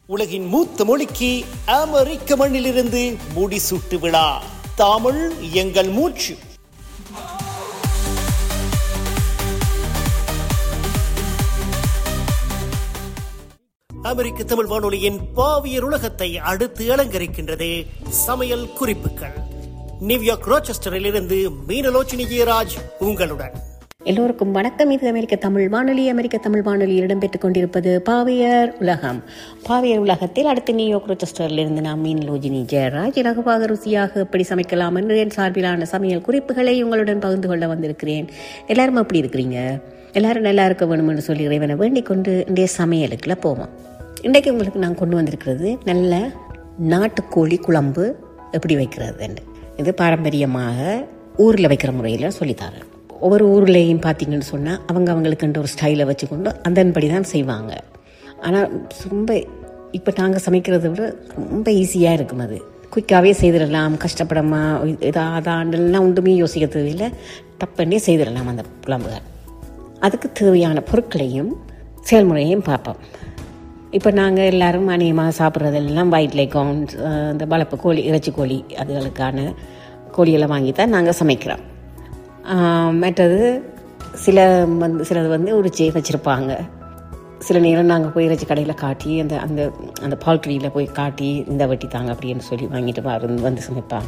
உலகின் மூத்த மொழிக்கு அமெரிக்க மண்ணிலிருந்து முடிசூட்டு விழா. தமிழ் எங்கள் மூச்சு. அமெரிக்க தமிழ் வானொலியின் பாவியர் உலகத்தை அடுத்து அலங்கரிக்கின்றது சமையல் குறிப்புகள். நியூயார்க் ரோச்செஸ்டரில் இருந்து மீனலோச்சினி ஜெயராஜ் உங்களுடன். எல்லோருக்கும் வணக்கம். இது அமெரிக்க தமிழ் வானொலி. அமெரிக்க தமிழ் வானொலியில் இடம்பெற்றுக் கொண்டிருப்பது பாவியர் உலகம். பாவியர் உலகத்தில் அடுத்து நியூயார்க் ரோச்செஸ்டரிலிருந்து நான் மீனலோச்சினி ஜெயராஜ் இலகுவாக ருசியாக எப்படி சமைக்கலாம் என்று என் சார்பிலான சமையல் குறிப்புகளை உங்களுடன் பகிர்ந்து கொள்ள வந்திருக்கிறேன். எல்லாரும் எப்படி இருக்கிறீங்க? எல்லாரும் நல்லா இருக்க வேணும் என்று சொல்லி இறைவனை வேண்டிக் கொண்டு இன்றைய சமையலுக்குள்ள போவோம். இன்றைக்கு உங்களுக்கு நான் கொண்டு வந்திருக்கிறது நல்ல நாட்டுக்கோழி குழம்பு எப்படி வைக்கிறது. இது பாரம்பரியமாக ஊரில் வைக்கிற முறையில் சொல்லித்தரேன். ஒவ்வொரு ஊர்லேயும் பார்த்தீங்கன்னு சொன்னால் அவங்களுக்குன்ற ஒரு ஸ்டைலை வச்சுக்கொண்டு அதன்படி தான் செய்வாங்க. ஆனால் ரொம்ப இப்போ நாங்கள் சமைக்கிறத விட ரொம்ப ஈஸியாக இருக்கும். அது குயிக்காகவே செய்திடலாம். கஷ்டப்படாமா அதாண்டெல்லாம் ஒன்றுமே யோசிக்க தேவையில்லை. டப்பண்ணே செய்திடலாம் அந்த குழம்புகள். அதுக்கு தேவையான பொருட்களையும் செயல்முறையும் பார்ப்போம். இப்போ நாங்கள் எல்லோரும் அநேகமாக சாப்பிட்றதெல்லாம் ஒயிட் லைக்கான், இந்த வளர்ப்பு கோழி, இறைச்சி கோழி, அதுகளுக்கான கோழியெல்லாம் வாங்கி தான் நாங்கள் சமைக்கிறோம். மற்றது சிலது வந்து உரிச்சி வச்சுருப்பாங்க. சில நேரம் நாங்கள் போய் இறைச்சி கடையில் காட்டி அந்த அந்த அந்த பால்ட்ரியில் போய் காட்டி இந்த வெட்டி தாங்க அப்படின்னு சொல்லி வாங்கிட்டு வந்து சமைப்பாங்க.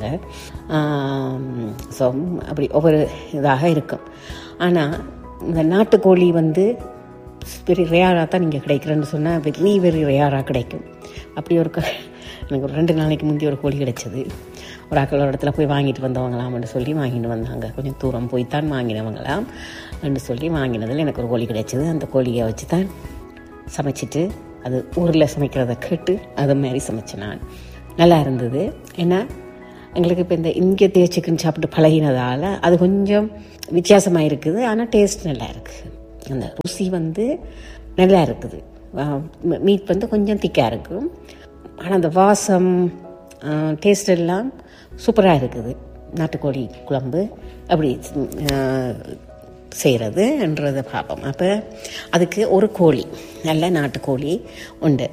ஸோ அப்படி ஒவ்வொரு இதாக இருக்கும். ஆனால் இந்த நாட்டுக்கோழி வந்து வெரி ரேராக தான் நீங்கள் கிடைக்கிறேன்னு சொன்னால் வெரி ரேராக கிடைக்கும். அப்படி எனக்கு ஒரு 2 நாளைக்கு முந்தைய ஒரு கோழி கிடைச்சது. ஒரு ஆக்களோட இடத்துல போய் வாங்கிட்டு வந்தவங்களாம்னு சொல்லி வாங்கிட்டு வந்தாங்க. கொஞ்சம் தூரம் போய் தான் வாங்கினவங்களாம் என்று சொல்லி வாங்கினதில் எனக்கு ஒரு கோழி கிடைச்சது. அந்த கோழியை வச்சு தான் சமைச்சிட்டு அது ஊரில் சமைக்கிறத கேட்டு அது மாதிரி சமைச்சேன் நான். நல்லா இருந்தது. ஏன்னா எங்களுக்கு இப்போ இந்த இங்கே சிக்கன் சாப்பிட்டு பழகினதால் அது கொஞ்சம் வித்தியாசமாக இருக்குது. ஆனால் டேஸ்ட் நல்லா இருக்குது. அந்த ருசி வந்து நல்லா இருக்குது. மீட் வந்து கொஞ்சம் திக்காக இருக்கும். ஆனால் அந்த வாசம் டேஸ்ட் எல்லாம் சூப்பராக இருக்குது. நாட்டுக்கோழி குழம்பு அப்படி செய்கிறதுன்றதை பார்ப்போம். அப்போ அதுக்கு ஒரு கோழி, நல்ல நாட்டுக்கோழி உண்டு.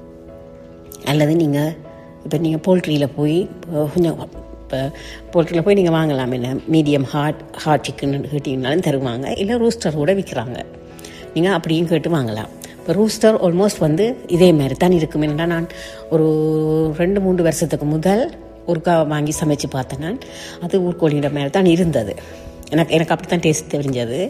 அல்லது நீங்கள் போல்ட்ரியில் போய் கொஞ்சம் இப்போ போல்ட்ரியில் போய் நீங்கள் வாங்கலாம். என்ன மீடியம் ஹார்ட் சிக்கன் கேட்டிங்கனாலும் தருவாங்க. இல்லை ரூஸ்டர் கூட விற்கிறாங்க. நீங்கள் அப்படியும் கேட்டு வாங்கலாம். இப்போ ரூஸ்டர் ஆல்மோஸ்ட் வந்து இதே மாதிரி தான் இருக்கும். என்னென்னா நான் ஒரு 2-3 வருஷத்துக்கு முதல் ஒருக்கா வாங்கி சமைச்சு பார்த்தேன். நான் அது ஊர்கோழின்ற மாதிரி தான் இருந்தது. எனக்கு அப்படி தான் டேஸ்ட் தெரிஞ்சது.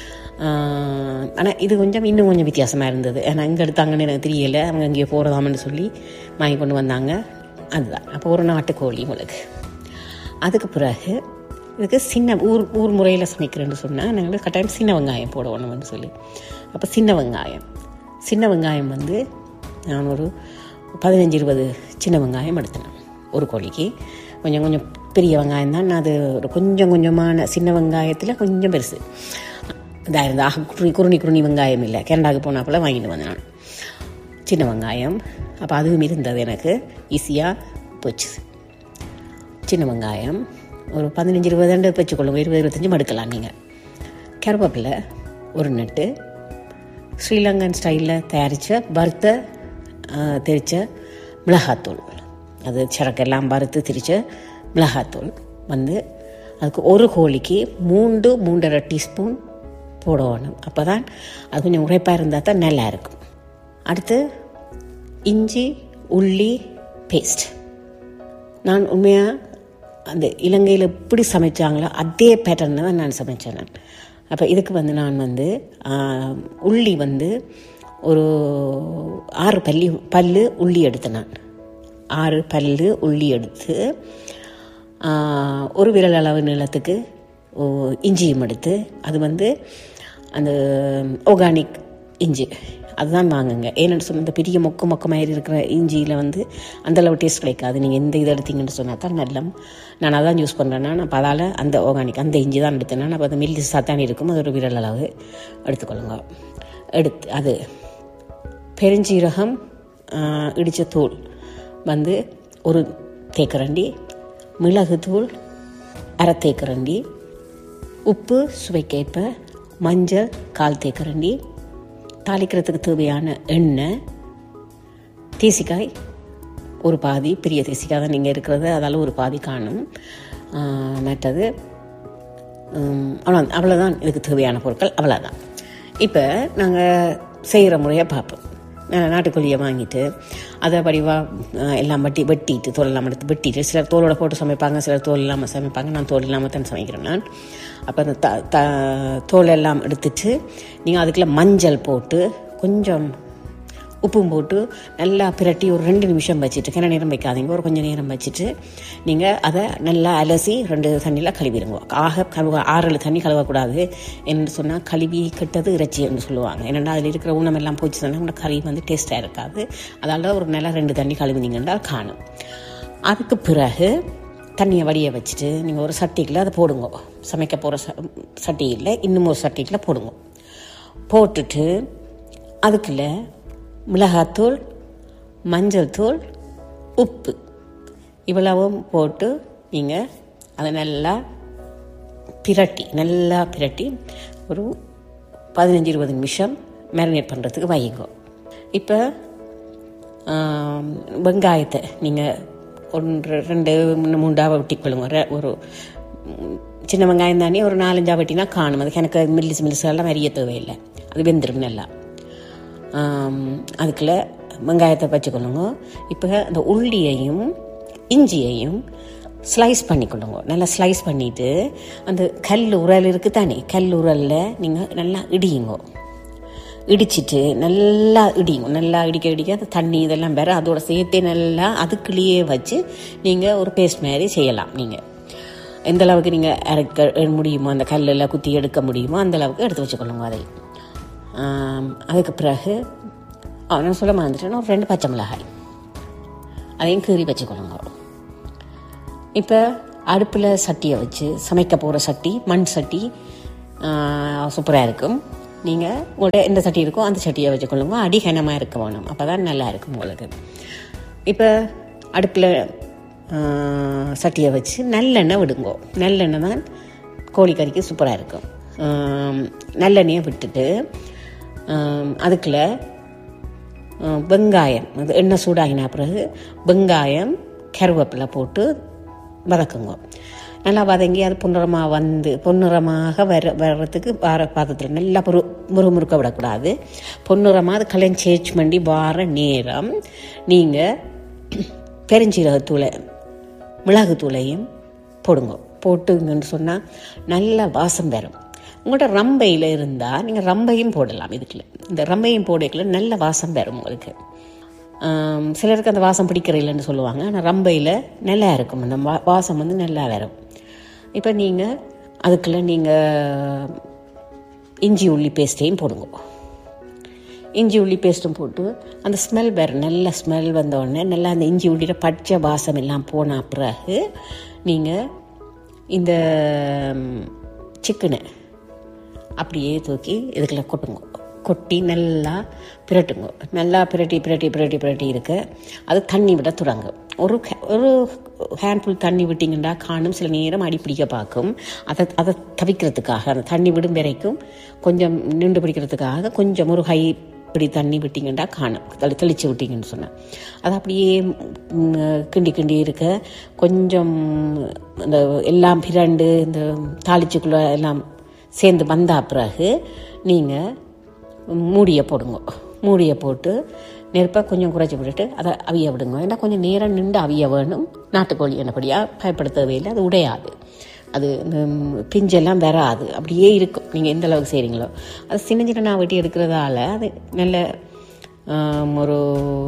ஆனால் இது இன்னும் கொஞ்சம் வித்தியாசமாக இருந்தது. ஏன்னா இங்கே எடுத்தாங்கன்னு எனக்கு தெரியலை. அவங்க இங்கே போகிறதாமன்னு சொல்லி வாங்கி கொண்டு வந்தாங்க. அதுதான் அப்போ ஒரு நாட்டுக்கோழி உங்களுக்கு. அதுக்கு பிறகு இதுக்கு ஊர் முறையில் சமைக்கிறேன்னு சொன்னால் நாங்கள் கட்டாயம் சின்ன வெங்காயம் போடணும்னு சொல்லி, அப்போ சின்ன வெங்காயம் வந்து நான் ஒரு 15-20 சின்ன வெங்காயம் எடுத்தேன் ஒரு கோழிக்கு. கொஞ்சம் பெரிய வெங்காயம் தான். அது ஒரு கொஞ்சமான சின்ன வெங்காயத்தில் கொஞ்சம் பெருசு இதாக இருந்தால் குருணி வெங்காயம் இல்லை. கேரளாவுக்கு போனாப்புல வாங்கிட்டு வந்தேன் நான் சின்ன வெங்காயம். அப்போ அதுவும் இருந்தது, எனக்கு ஈஸியாக போச்சு. சின்ன வெங்காயம் ஒரு 15-20 வச்சுக்கொள்ளுங்க. 20-25 மடுக்கலாம் நீங்கள். கருவேப்பிலை ஒரு நட்டு, ஸ்ரீலங்கன் ஸ்டைலில் வறுத்த திரிச்ச மிளகாத்தூள், அது சரக்கெல்லாம் வறுத்து திரிச்ச மிளகாத்தூள் வந்து அதுக்கு ஒரு கோழிக்கு 3-3.5 டீஸ்பூன் போடணும். அப்போ தான் அது கொஞ்சம் உரைப்பாக இருந்தால் தான் நல்லா இருக்கும். அடுத்து இஞ்சி உள்ளி பேஸ்ட். நான் உண்மையாக அந்த இலங்கையில் எப்படி சமைச்சாங்களோ அதே பேட்டர்னில் தான் நான் சமைச்சேன். நான் அப்போ இதுக்கு வந்து நான் வந்து உள்ளி வந்து ஒரு 6 பல்லு உள்ளி எடுத்தேன். நான் 6 பல்லு உள்ளி எடுத்து ஒரு விரல் அளவு நீளத்துக்கு இஞ்சியும் எடுத்து, அது வந்து அந்த ஆர்கானிக் இஞ்சி அதுதான் வாங்குங்க. ஏன்னு சொன்னால் இந்த பெரிய மொக்க மாதிரி இருக்கிற இஞ்சியில் வந்து அந்தளவு டேஸ்ட் கிடைக்காது. நீங்கள் இந்த இதை எடுத்தீங்கன்னு சொன்னால் தான் நல்லா. நான் அதான் யூஸ் பண்ணுறேன்னா, அப்போ அதால் அந்த ஆர்கானிக் அந்த இஞ்சி தான் எடுத்தேன்னா, அப்போ அது மெல்லிசாக தான் இருக்கும். அது ஒரு விரல் அளவு எடுத்துக்கொள்ளுங்க. எடுத்து அது பெருஞ்சீரகம் இடித்த தூள் வந்து ஒரு தேக்கரண்டி, மிளகுத்தூள் 1/2 தேக்கரண்டி, உப்பு சுவைக்கேற்ப, மஞ்சள் 1/4 தேக்கரண்டி, தாளிக்கிறதுக்கு தேவையான எண்ணெய், தேசிக்காய் ஒரு பாதி, பெரிய தேசிக்காய் தான் நீங்கள் இருக்கிறது, அதால் ஒரு பாதி காணும். மற்றது அவ்வளோதான் இதுக்கு தேவையான பொருட்கள், அவ்வளோதான். இப்போ நாங்கள் செய்கிற முறையை பார்ப்போம். நாட்டுக்கோழியை வாங்கிட்டு அதை வடிவாக எல்லாம் வெட்டிட்டு தோலெல்லாம் எடுத்து வெட்டிட்டு, சிலர் தோலோட போட்டு சமைப்பாங்க, சிலர் தோல் இல்லாமல் சமைப்பாங்க. நான் தோல் இல்லாமல் தான் சமைக்கிறேன் நான். அப்போ அந்த தோல் எல்லாம் எடுத்துட்டு நீங்கள் அதுக்குள்ளே மஞ்சள் போட்டு கொஞ்சம் உப்பும் போட்டு நல்லா பிரட்டி ஒரு 2 நிமிஷம் வச்சுட்டு, கிண நேரம் வைக்காதீங்க, ஒரு கொஞ்சம் நேரம் வச்சுட்டு நீங்கள் அதை நல்லா அலசி 2 தண்ணியில் கழுவிடுங்க. 6-7 தண்ணி கழுவக்கூடாது. என்று சொன்னால் கழுவி கெட்டது இறைச்சி என்று சொல்லுவாங்க. ஏன்னா அதில் இருக்கிற ஊனமெல்லாம் போச்சு சொன்னால் உங்களோட கறி டேஸ்ட்டாக இருக்காது. அதால் ஒரு நல்லா 2 தண்ணி கழுவினீங்கன்னா காணும். அதுக்கு பிறகு தண்ணியை வடிய வச்சுட்டு நீங்கள் ஒரு சட்டிக்குள்ள அதை போடுங்க. சமைக்க போகிற சட்டியில் இன்னும் ஒரு சட்டிக்குள்ள போடுங்க. போட்டுட்டு அதுக்குள்ள மிளகாத்தூள், மஞ்சள் தூள், உப்பு இவ்வளவும் போட்டு நீங்கள் அதை நல்லா பிரட்டி ஒரு 15-20 நிமிஷம் மேரினேட் பண்ணுறதுக்கு வைங்க. இப்போ வெங்காயத்தை நீங்கள் 1-2-3 வெட்டிக்கொள்ளுங்க. ஒரு சின்ன வெங்காயம் தானே ஒரு 4-5 வெட்டினா காணும். அதுக்கு எனக்கு மில்லிசெல்லாம் நிறைய தேவையில்லை, அது வெந்துடும் நல்லா. அதுக்குள்ள வெங்காயத்தை வச்சுக்கொள்ளுங்க. இப்போ அந்த உள்ளியையும் இஞ்சியையும் ஸ்லைஸ் பண்ணிக்கொள்ளுங்க. நல்லா ஸ்லைஸ் பண்ணிவிட்டு அந்த கல் உரல் இருக்குது தானே, கல் உரலில் நீங்கள் நல்லா இடிச்சிட்டு நல்லா இடிங்க. நல்லா இடிக்க அந்த தண்ணி இதெல்லாம் வேறு அதோட சேர்த்தே நல்லா அதுக்குள்ளேயே வச்சு நீங்கள் ஒரு பேஸ்ட் மாதிரி செய்யலாம். நீங்கள் எந்த அளவுக்கு நீங்கள் அரைக்க முடியுமோ, அந்த கல்லில் குத்தி எடுக்க முடியுமோ அந்த அளவுக்கு எடுத்து வச்சுக்கொள்ளுங்க. அதை அதுக்கு பிறகு நான் சொல்ல மறந்துட்டேன்னா ஒரு 2 பச்சை மிளகாய் அதையும் கீறி வச்சுக்கொள்ளுங்க. இப்போ அடுப்பில் சட்டியை வச்சு சமைக்க போகிற சட்டி மண் சட்டி சூப்பராக இருக்கும். நீங்கள் உங்கள்கிட்ட எந்த சட்டி இருக்கோ அந்த சட்டியை வச்சுக்கொள்ளுங்க. அடி கனமாக இருக்க வேணும், அப்போ தான் நல்லா இருக்கும் உங்களுக்கு. இப்போ அடுப்பில் சட்டியை வச்சு நல்லெண்ணெய் விடுங்கோ. நல்லெண்ணெய் தான் கோழிக்கறிக்கு சூப்பராக இருக்கும். நல்லெண்ணெயை விட்டுட்டு அதுக்குள்ள வெங்காயம், அது எண்ணெய் சூடாகினா பிறகு வெங்காயம் கருவேப்பிலை போட்டு வதக்குங்க. நல்லா வதங்கி அது பொன்னிறமாக வர்றதுக்கு பாத்திரத்தில் நல்லா முறுமுறுக்க விடக்கூடாது. பொன்னிறமாக அது கலன் சேஞ்ச் பண்ணி வார நேரம் நீங்கள் பெருஞ்சீரகத்தூளை மிளகுத்தூளையும் போடுங்க. போட்டுங்கன்னு சொன்னால் நல்ல வாசம் வரும். உங்கள்கிட்ட ரம்பையில் இருந்தால் நீங்கள் ரம்பையும் போடலாம். இதுக்குள்ள இந்த ரம்பையும் போடக்குள்ள நல்ல வாசம் வரும் உங்களுக்கு. சிலருக்கு அந்த வாசம் பிடிக்கிறதில்லன்னு சொல்லுவாங்க, ஆனால் ரம்பையில் நல்லா இருக்கும், அந்த வாசம் நல்லா வரும். இப்போ நீங்கள் அதுக்குள்ள நீங்கள் இஞ்சி உள்ளி பேஸ்ட்டையும் போடுங்க. இஞ்சி உள்ளி பேஸ்ட்டும் போட்டு அந்த ஸ்மெல் வேறு நல்ல ஸ்மெல் வந்தோடனே நல்லா அந்த இஞ்சி உள்ளியோட பச்சை வாசம் எல்லாம் போன பிறகு நீங்கள் இந்த சிக்கனை அப்படியே தூக்கி இதுக்குள்ள கொட்டி நல்லா பிரட்டுங்க. நல்லா பிரட்டி இருக்க அது தண்ணி விட தொடங்கும். ஒரு ஹேண்ட்ஃபுல் தண்ணி விட்டிங்கன்னா காணும், சில நேரம் அடி பிடிக்க பார்க்கும். அதை தவிக்கிறதுக்காக அந்த தண்ணி விடும் வரைக்கும் கொஞ்சம் நின்று பிடிக்கிறதுக்காக கொஞ்சம் ஒரு ஹை இப்படி தண்ணி விட்டிங்கன்னா காணும், தெளித்து விட்டிங்கன்னு சொன்னேன். அது அப்படியே கிண்டி இருக்க கொஞ்சம் இந்த எல்லாம் பிரண்டு இந்த தாளிச்சுக்குள்ளே எல்லாம் சேர்ந்து வந்தா பிறகு நீங்கள் மூடியை போடுங்க. மூடியை போட்டு நெருப்பை கொஞ்சம் குறைச்சி விட்டுட்டு அதை அவிய விடுங்க. ஏன்னா கொஞ்சம் நேரம் நின்று அவிய வேணும். நாட்டுக்கோழி என்னபடியாக பயப்பட தேவையில்லை, அது உடையாது, அது பிஞ்செல்லாம் வராது, அப்படியே இருக்கும். நீங்கள் எந்த அளவுக்கு செய்கிறீங்களோ அது சின்ன நான் வெட்டி எடுக்கிறதால அது நல்ல ஒரு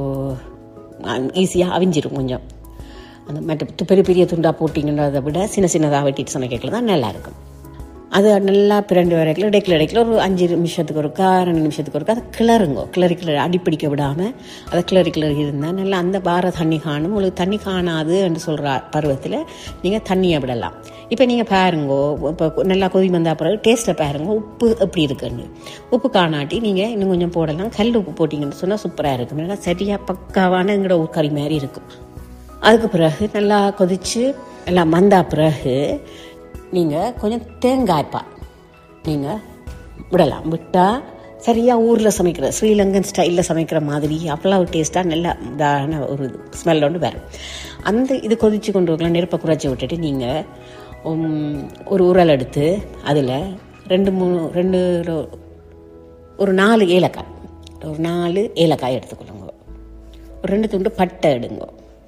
ஈஸியாக அவிஞ்சிடும். கொஞ்சம் அந்த மற்ற பெரிய துண்டாக போட்டிங்கன்றதை விட சின்னதாக வெட்டிட்டு சமைக்கல தான் நல்லாயிருக்கும். அது நல்லா பிரண்டு வரைக்கும் இடைக்கில் ஒரு 5 நிமிஷத்துக்கு ஒருக்கா 2 நிமிஷத்துக்கு ஒருக்கா அதை கிளறி அடிப்பிடிக்க விடாமல் அதை கிளறி இருந்தால் நல்லா அந்த வார தண்ணி காணும். உங்களுக்கு தண்ணி காணாது என்று சொல்கிற பருவத்தில் நீங்கள் தண்ணியை விடலாம். இப்போ நீங்கள் பாருங்கோ, இப்போ நல்லா கொதி வந்தா பிறகு டேஸ்ட்டில் பாருங்க உப்பு எப்படி இருக்குன்னு. உப்பு காணாட்டி நீங்கள் இன்னும் கொஞ்சம் போடலாம். கல் உப்பு போட்டிங்கன்னு சொன்னால் சூப்பராக இருக்கும். நல்லா சரியாக பக்காவான எங்களோட ஒரு கறி மாதிரி இருக்கும். அதுக்கு பிறகு நல்லா கொதித்து எல்லாம் வந்தா பிறகு நீங்கள் கொஞ்சம் தேங்காய்ப்பால் நீங்கள் விடலாம். விட்டால் சரியாக ஊரில் சமைக்கிற ஸ்ரீலங்கன் ஸ்டைலில் சமைக்கிற மாதிரி அவ்வளோ டேஸ்ட்டாக நல்லா இதான ஒரு ஸ்மெல் ஒன்று வரும். அந்த இது கொதித்து கொண்டு வரலாம். நெருப்பை குறைச்சி விட்டுட்டு நீங்கள் ஒரு உரல் எடுத்து அதில் ஒரு 4 ஏலக்காய், ஒரு 4 ஏலக்காய் எடுத்துக்கொள்ளுங்க. ஒரு 2 துண்டு பட்டை எடுங்க,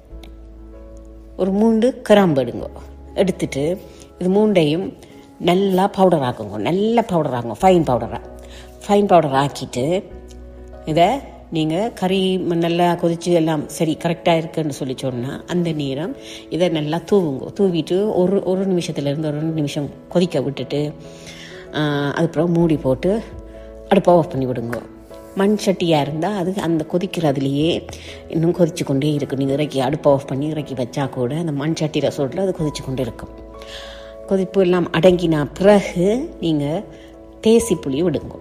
ஒரு 3 கிராம்பு எடுங்க. எடுத்துட்டு இது 3ஐயும் நல்லா பவுடர் ஆக்குங்க. நல்லா பவுடர் ஆகுங்க, ஃபைன் பவுடர் ஆக்கிட்டு இதை நீங்கள் கறி நல்லா கொதித்து எல்லாம் சரி கரெக்டாக இருக்குன்னு சொல்லி சொன்னால் அந்த நேரம் இதை நல்லா தூவிட்டு ஒரு நிமிஷத்துலேருந்து ஒரு 2 நிமிஷம் கொதிக்க விட்டுட்டு அதுக்கப்புறம் மூடி போட்டு அடுப்பை ஆஃப் பண்ணி விடுங்க. மண் சட்டியாக இருந்தால் அது அந்த கொதிக்கிறதுலையே இன்னும் கொதிச்சு கொண்டே இருக்கும். நீங்கள் இறக்கி அடுப்பை ஆஃப் பண்ணி இறக்கி வச்சா கூட அந்த மண் சட்டியில் சூட்டில் அது கொதிச்சு கொண்டே இருக்கும். கொதிப்பு எல்லாம் அடங்கினா பிறகு நீங்கள் தேசி புளி விடுங்க.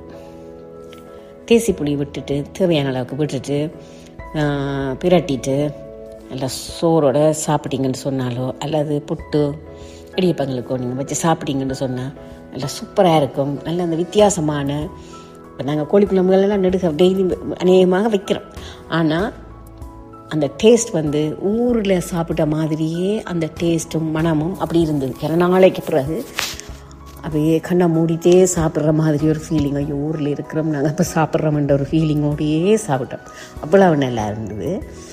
தேசி புளி விட்டுட்டு தேவையான அளவுக்கு விட்டுட்டு பிரட்டிட்டு நல்லா சோறோட சாப்பிட்டீங்கன்னு சொன்னாலோ அல்லது புட்டு இடியப்பங்களுக்கோ நீங்கள் வச்சு சாப்பிட்டீங்கன்னு சொன்னால் நல்லா சூப்பராக இருக்கும். நல்ல அந்த வித்தியாசமான இப்போ நாங்கள் கோழிக்குழம்புகளெல்லாம் டெய்லி அநேகமாக வைக்கிறோம். ஆனால் அந்த டேஸ்ட் ஊரில் சாப்பிட்ட மாதிரியே அந்த டேஸ்ட்டும் மனமும் அப்படி இருந்தது. சில நாளைக்கு பிறகு அப்படியே கண்ணை மூடிட்டே சாப்பிட்ற மாதிரி ஒரு ஃபீலிங். ஐயோ ஊரில் இருக்கிறோம் நாங்கள் இப்போ சாப்பிட்றோம்ன்ற ஒரு ஃபீலிங்கோடையே சாப்பிட்டோம். அவ்வளவு நல்லா இருந்தது.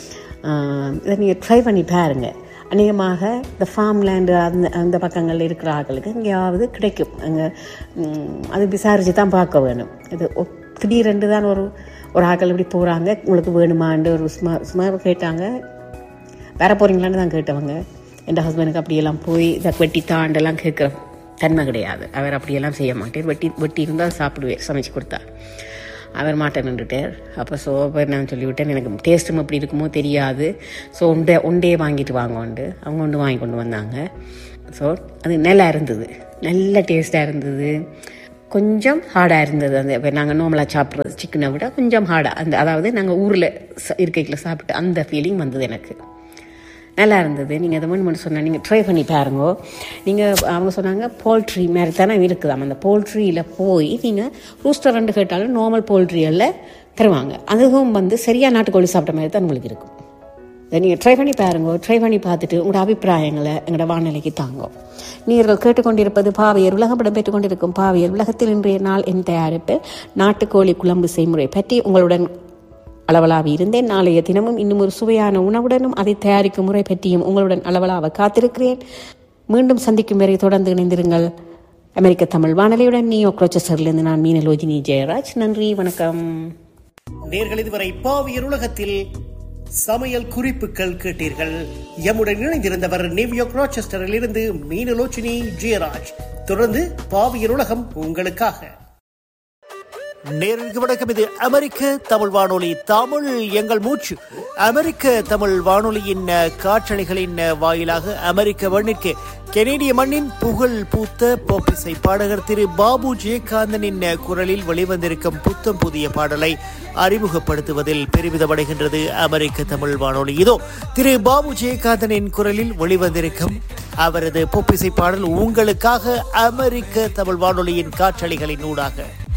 இதை நீங்கள் ட்ரை பண்ணி பாருங்கள். அநேகமாக இந்த ஃபார்ம் லேண்டு அந்த பக்கங்களில் இருக்கிற ஆட்களுக்கு எங்கேயாவது கிடைக்கும். அங்கே அது விசாரித்து தான் பார்க்க வேணும். இது திடீரென்று தான் ஒரு ஆட்கள் இப்படி போகிறாங்க, உங்களுக்கு வேணுமான்னு ஒரு சும்மா கேட்டாங்க. வேற போகிறீங்களான்னு தான் கேட்டவங்க. என் ஹஸ்பண்டுக்கு அப்படியெல்லாம் போய் இதை வெட்டி தாண்டெல்லாம் கேட்குற தன்மை கிடையாது. அவர் அப்படியெல்லாம் செய்ய மாட்டார். வெட்டி இருந்தால் சாப்பிடுவேன், சமைச்சு கொடுத்தா. அவர் மாட்டை நின்றுட்டார். அப்போ நான் சொல்லிவிட்டேன், எனக்கு டேஸ்ட்டும் எப்படி இருக்குமோ தெரியாது. ஸோ ஒண்டே வாங்கிட்டு வாங்கோண்டு அவங்க வாங்கி கொண்டு வந்தாங்க. ஸோ அது நல்லா இருந்தது, நல்ல டேஸ்ட்டாக இருந்தது. கொஞ்சம் ஹார்டாக இருந்தது. அந்த இப்போ நாங்கள் நார்மலாக சாப்பிட்றது சிக்கனை விட கொஞ்சம் ஹார்டாக அதாவது நாங்கள் ஊரில் இருக்கையில் சாப்பிட்டு அந்த ஃபீலிங் வந்தது எனக்கு. நல்லா இருந்தது. நீங்கள் அதை மட்டும் சொன்னால் நீங்கள் ட்ரை பண்ணி பாருங்கோ. நீங்கள் அவங்க சொன்னாங்க போல்ட்ரி மாதிரி தானே இருக்குதாம். அந்த போல்ட்ரியில் போய் நீங்கள் ரூஸ்டர் 2 கேட்டாலும் நார்மல் போல்ட்ரியெல்லாம் தருவாங்க. அதுவும் சரியாக நாட்டுக்கோழி சாப்பிட்ட மாதிரி தான் உங்களுக்கு இருக்கும். இதை நீங்கள் ட்ரை பண்ணி பாருங்கோ. ட்ரை பண்ணி பார்த்துட்டு உங்களோட அபிப்பிராயங்களை எங்களோட வானிலைக்கு தாங்கோ. நீங்கள் கேட்டுக்கொண்டிருப்பது பாவையர் உலகம் இடம்பெற்றுக் கொண்டிருக்கும் பாவையர் உலகத்தில் இன்றைய நாள் என் தயாரிப்பு நாட்டுக்கோழி குழம்பு செய்முறை பற்றி உங்களுடன் அளவலாவி இருந்தேன். நாளைய தினமும் இன்னும் ஒரு சுவையான உணவுடனும் அதை தயாரிக்கும் முறை பற்றியும் உங்களுடன் அளவலாக காத்திருக்கிறேன். மீண்டும் சந்திக்கும் வரை தொடர்ந்து இணைந்திருங்கள். அமெரிக்க தமிழ் வானொலியுடன் நியூயார்க் ரோச்செஸ்டரிலிருந்து நான் மீனலோஜினி ஜெயராஜ். நன்றி, வணக்கம். நேர்கள் இதுவரை பாவியர் உலகத்தில் சமையல் குறிப்புகள் கேட்டீர்கள். எம்முடன் இணைந்திருந்தவர் நியூயார்க் ரோச்செஸ்டரில் இருந்து மீனலோஜினி ஜெயராஜ். தொடர்ந்து பாவியர் உலகம் உங்களுக்காக. நேருக்கு வணக்கம். இது அமெரிக்க தமிழ் வானொலி, தமிழ் எங்கள் மூச்சு. அமெரிக்க தமிழ் வானொலியின் காற்றலைகளின் வாயிலாக அமெரிக்க மண்ணிற்கு கெனேடிய மண்ணின் புகழ் பூத்த பாப் இசை பாடகர் திரு பாபு ஜெயகாந்தனின் குரலில் வெளிவந்திருக்கும் புத்தம் புதிய பாடலை அறிமுகப்படுத்துவதில் பெருமிதமடைகின்றது அமெரிக்க தமிழ் வானொலி. இதோ திரு பாபு ஜெயகாந்தனின் குரலில் வெளிவந்திருக்கும் அவரது பாப் இசை பாடல் உங்களுக்காக அமெரிக்க தமிழ் வானொலியின் காற்றலைகளின் ஊடாக.